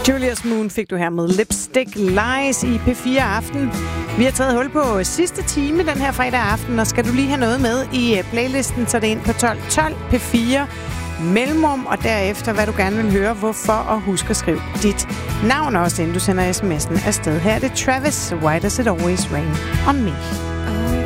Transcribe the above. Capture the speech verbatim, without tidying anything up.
Julius Moon fik du her med Lipstick Lies i P fire Aften. Vi har taget hul på sidste time den her fredag aften, og skal du lige have noget med i playlisten, så er det ind på tolv tolv P fire Mellemrum, og derefter, hvad du gerne vil høre, hvorfor, og husk at skrive dit navn også, inden du sender sms'en afsted. Her er det Travis, Why Does It Always Rain On Me?